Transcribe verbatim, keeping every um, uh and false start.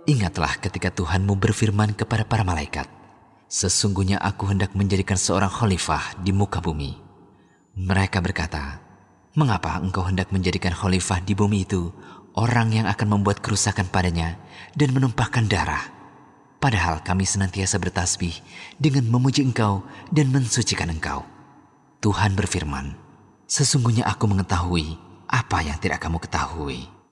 Ingatlah ketika Tuhanmu berfirman kepada para malaikat, "Sesungguhnya aku hendak menjadikan seorang khalifah di muka bumi." Mereka berkata, "Mengapa engkau hendak menjadikan khalifah di bumi itu orang yang akan membuat kerusakan padanya dan menumpahkan darah? Padahal kami senantiasa bertasbih dengan memuji engkau dan mensucikan engkau." Tuhan berfirman, "Sesungguhnya aku mengetahui apa yang tidak kamu ketahui."